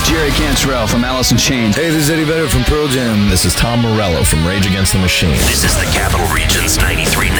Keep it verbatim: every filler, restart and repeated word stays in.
Jerry Cantrell from Alice in Chains. Hey, this is Eddie Vedder from Pearl Jam. This is Tom Morello from Rage Against the Machine. This is the Capital Region's ninety-three